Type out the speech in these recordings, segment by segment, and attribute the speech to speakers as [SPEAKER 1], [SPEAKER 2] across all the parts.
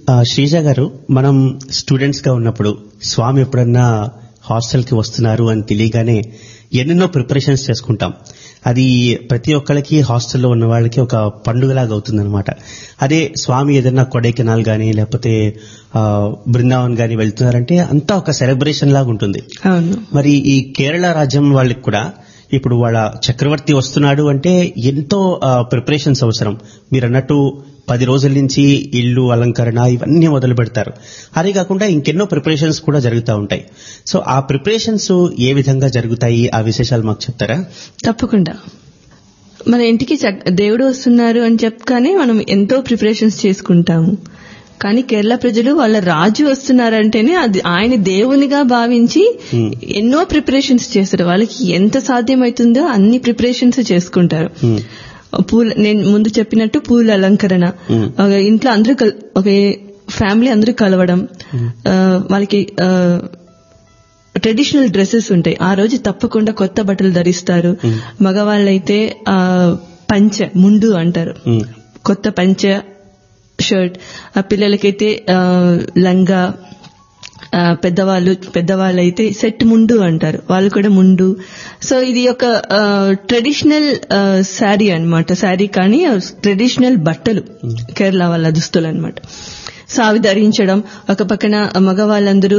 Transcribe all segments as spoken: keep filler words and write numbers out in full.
[SPEAKER 1] శ్రీజ గారు, మనం స్టూడెంట్స్ గా ఉన్నప్పుడు స్వామి ఎప్పుడన్నా హాస్టల్ కి వస్తున్నారు అని తెలియగానే ఎన్నెన్నో ప్రిపరేషన్స్ చేసుకుంటాం. అది ప్రతి ఒక్కరికి హాస్టల్లో ఉన్న వాళ్ళకి ఒక పండుగలాగా అవుతుందన్నమాట. అదే స్వామి ఏదైనా కొడైకెనాల్ గానీ లేకపోతే బృందావన్ గానీ వెళ్తున్నారంటే అంతా ఒక సెలబ్రేషన్ లాగా ఉంటుంది. మరి ఈ కేరళ రాజ్యం వాళ్ళకి కూడా ఇప్పుడు వాళ్ళ చక్రవర్తి వస్తున్నాడు అంటే ఎంతో ప్రిపరేషన్స్ అవసరం. మీరు అన్నట్టు పది రోజుల నుంచి ఇల్లు అలంకరణ ఇవన్నీ మొదలు పెడతారు. అదే కాకుండా ఇంకెన్నో ప్రిపరేషన్స్ కూడా జరుగుతూ ఉంటాయి. సో ఆ ప్రిపరేషన్స్ ఏ విధంగా జరుగుతాయి, ఆ విశేషాలు మాకు చెప్తారా?
[SPEAKER 2] తప్పకుండా. మన ఇంటికి దేవుడు వస్తున్నారు అని చెప్పగానే మనం ఎంతో ప్రిపరేషన్స్ చేసుకుంటాము. కానీ కేరళ ప్రజలు వాళ్ళ రాజు వస్తున్నారంటేనే అది ఆయన దేవునిగా భావించి ఎన్నో ప్రిపరేషన్స్ చేస్తారు. వాళ్ళకి ఎంత సాధ్యమవుతుందో అన్ని ప్రిపరేషన్స్ చేసుకుంటారు. పూల, నేను ముందు చెప్పినట్టు పూల అలంకరణ, ఇంట్లో అందరూ ఒక ఫ్యామిలీ అందరూ కలవడం, వాళ్ళకి ట్రెడిషనల్ డ్రెస్సెస్ ఉంటాయి. ఆ రోజు తప్పకుండా కొత్త బట్టలు ధరిస్తారు. మగవాళ్ళైతే ఆ పంచ, ముండు అంటారు, కొత్త పంచ షర్ట్. ఆ పిల్లలకైతే లంగా, పెద్దవాళ్ళు పెద్దవాళ్ళైతే సెట్ ముండు అంటారు, వాళ్ళు కూడా ముండు. సో ఇది ఒక ట్రెడిషనల్ శారీ అన్నమాట. శారీ కానీ ట్రెడిషనల్ బట్టలు, కేరళ వాళ్ళ దుస్తులు అన్నమాట. సో అవి ధరించడం, ఒక పక్కన మగవాళ్ళందరూ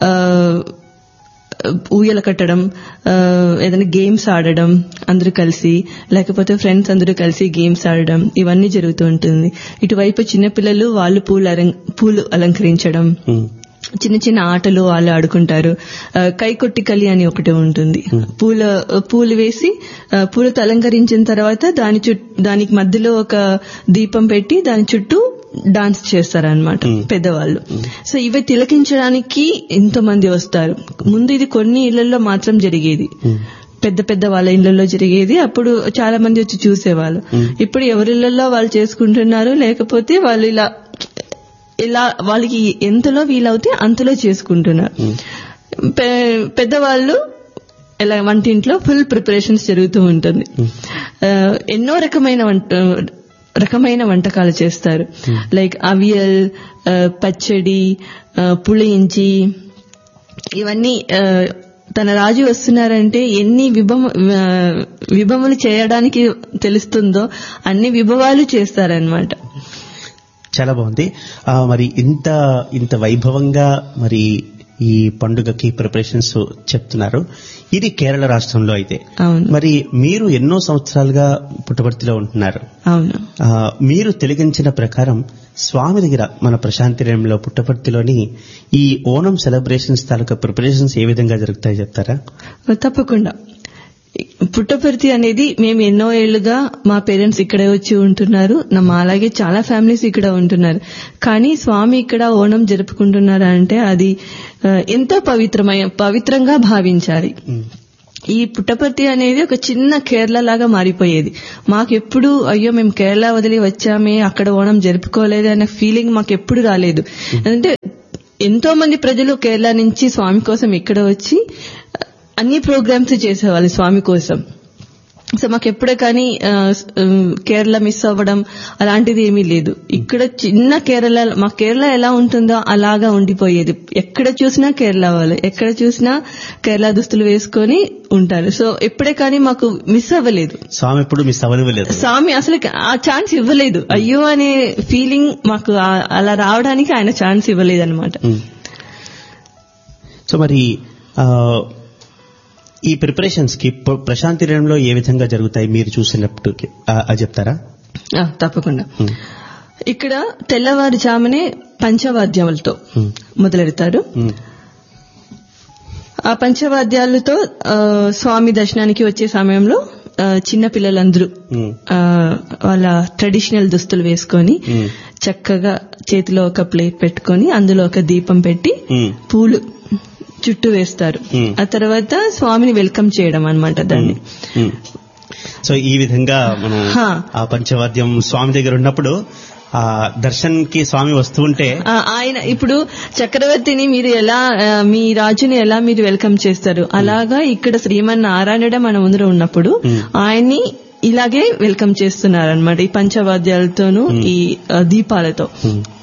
[SPEAKER 2] ఊయల కట్టడం, ఏదైనా గేమ్స్ ఆడడం అందరూ కలిసి, లేకపోతే ఫ్రెండ్స్ అందరూ కలిసి గేమ్స్ ఆడడం, ఇవన్నీ జరుగుతూ ఉంటుంది. ఇటువైపు చిన్నపిల్లలు వాళ్ళు పూలు పూలు అలంకరించడం, చిన్న చిన్న ఆటలు వాళ్ళు ఆడుకుంటారు. కైకొట్టికలి అని ఒకటి ఉంటుంది. పూల పూలు వేసి పూలతో అలంకరించిన తర్వాత దాని చుట్టూ దానికి మధ్యలో ఒక దీపం పెట్టి దాని చుట్టూ డాన్స్ చేస్తారనమాట పెద్దవాళ్ళు. సో ఇవి తిలకించడానికి ఎంతో మంది వస్తారు. ముందు ఇది కొన్ని ఇళ్లలో మాత్రం జరిగేది, పెద్ద పెద్ద వాళ్ళ ఇళ్లలో జరిగేది. అప్పుడు చాలా మంది వచ్చి చూసేవాళ్ళు. ఇప్పుడు ఎవరిళ్లలో వాళ్ళు చేసుకుంటున్నారు, లేకపోతే వాళ్ళు ఇలా ఇలా వాళ్ళకి ఎంతలో వీలవుతే అంతలో చేసుకుంటున్నారు. పెద్దవాళ్ళు ఇలా వంటింట్లో ఫుల్ ప్రిపరేషన్స్ జరుగుతూ ఉంటుంది. ఎన్నో రకమైన వంట రకమైన వంటకాలు చేస్తారు. లైక్ అవియల్, పచ్చడి, పుളിయించి, ఇవన్నీ తన రాజు వస్తున్నారంటే ఎన్ని విభవ విభవములు చేయడానికి తెలుస్తుందో అన్ని విభవాలు చేస్తారనమాట.
[SPEAKER 1] చాలా బాగుంది. మరి ఇంత ఇంత వైభవంగా మరి ఈ పండుగకి ప్రిపరేషన్స్ చెప్తున్నారు. ఇది కేరళ రాష్ట్రంలో అయితే. మరి మీరు ఎన్నో సంవత్సరాలుగా పుట్టపర్తిలో ఉంటున్నారు.
[SPEAKER 2] అవును.
[SPEAKER 1] మీరు తెలిగించిన ప్రకారం స్వామి దగ్గర మన ప్రశాంతినిలయంలో పుట్టపర్తిలోని ఈ ఓణం సెలబ్రేషన్స్ తాలూకా ప్రిపరేషన్స్ ఏ విధంగా జరుగుతాయో చెప్తారా?
[SPEAKER 2] తప్పకుండా. పుట్టపర్తి అనేది మేము ఎన్నో ఏళ్లుగా మా పేరెంట్స్ ఇక్కడే వచ్చి ఉంటున్నారు. మా అలాగే చాలా ఫ్యామిలీస్ ఇక్కడ ఉంటున్నారు. కానీ స్వామి ఇక్కడ ఓణం జరుపుకుంటున్నారా అంటే అది ఎంతో పవిత్రమై పవిత్రంగా భావించాలి. ఈ పుట్టపర్తి అనేది ఒక చిన్న కేరళ లాగా మారిపోయేది. మాకెప్పుడు అయ్యో మేము కేరళ వదిలి వచ్చామే, అక్కడ ఓణం జరుపుకోలేదు అనే ఫీలింగ్ మాకు ఎప్పుడు రాలేదు. అంటే ఎంతో మంది ప్రజలు కేరళ నుంచి స్వామి కోసం ఇక్కడ వచ్చి అన్ని ప్రోగ్రామ్స్ చేసేవాళ్ళు స్వామి కోసం. సో మాకు ఎప్పుడే కానీ కేరళ మిస్ అవ్వడం అలాంటిది ఏమీ లేదు. ఇక్కడ చిన్న కేరళ, మా కేరళ ఎలా ఉంటుందో అలాగా ఉండిపోయేది. ఎక్కడ చూసినా కేరళ వాళ్ళు, ఎక్కడ చూసినా కేరళ దుస్తులు వేసుకొని ఉంటారు. సో ఎప్పుడే కానీ మాకు మిస్ అవ్వలేదు.
[SPEAKER 1] స్వామి ఎప్పుడు మిస్ అవ్వలేదు.
[SPEAKER 2] స్వామి అసలు ఆ ఛాన్స్ ఇవ్వలేదు. అయ్యో అనే ఫీలింగ్ మాకు అలా రావడానికి ఆయన ఛాన్స్ ఇవ్వలేదు అనమాట.
[SPEAKER 1] సో మరి ఈ ప్రిపరేషన్స్ కి ప్రశాంతినిలయంలో ఏ విధంగా జరుగుతాయి మీరు చూసినప్పుడు అది చెప్తారా?
[SPEAKER 2] తప్పకుండా. ఇక్కడ తెల్లవారుజామునే పంచవాద్యాలతో మొదలెడతారు. ఆ పంచవాద్యాలతో స్వామి దర్శనానికి వచ్చే సమయంలో చిన్న పిల్లలందరూ వాళ్ళ ట్రెడిషనల్ దుస్తులు వేసుకొని చక్కగా చేతిలో ఒక ప్లేట్ పెట్టుకొని అందులో ఒక దీపం పెట్టి పూలు చుట్టూ వేస్తారు. ఆ తర్వాత స్వామిని వెల్కమ్ చేయడం అన్నమాట దాన్ని.
[SPEAKER 1] సో ఈ విధంగా మనం ఆ పంచవాద్యం స్వామి దగ్గర ఉన్నప్పుడు ఆ దర్శన్ కి స్వామి వస్తూ ఉంటే
[SPEAKER 2] ఆయన ఇప్పుడు చక్రవర్తిని మీరు ఎలా, మీ రాజుని ఎలా మీరు వెల్కమ్ చేస్తారు, అలాగా ఇక్కడ శ్రీమన్నారాయణుడు మన ముందర ఉన్నప్పుడు ఆయన్ని ఇలాగే వెల్కమ్ చేస్తున్నారనమాట ఈ పంచవాద్యాలతోనూ ఈ దీపాలతో.